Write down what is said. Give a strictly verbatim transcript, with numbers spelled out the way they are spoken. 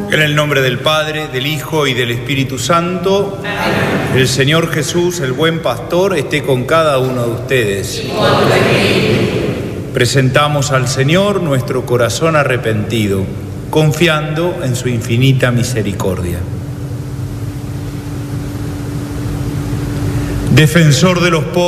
En el nombre del Padre, del Hijo y del Espíritu Santo, amén. El Señor Jesús, el buen pastor, esté con cada uno de ustedes. Presentamos al Señor nuestro corazón arrepentido, confiando en su infinita misericordia. Defensor de los pobres,